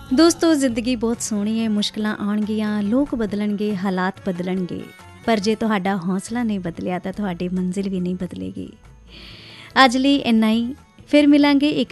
ਦੋਸਤੋ, ਜ਼ਿੰਦਗੀ ਬਹੁਤ ਸੋਹਣੀ ਹੈ। ਮੁਸ਼ਕਿਲਾਂ ਆਉਣਗੀਆਂ, ਲੋਕ ਬਦਲਣਗੇ, ਹਾਲਾਤ ਬਦਲਣਗੇ, ਪਰ ਜੇ ਤੁਹਾਡਾ ਹੌਸਲਾ ਨਹੀਂ ਬਦਲਿਆ ਤਾਂ ਤੁਹਾਡੀ ਮੰਜ਼ਿਲ ਵੀ ਨਹੀਂ ਬਦਲੇਗੀ। ਅੱਜ ਲਈ ਇੰਨਾ ਹੀ। ਫਿਰ ਮਿਲਾਂਗੇ ਇੱਕ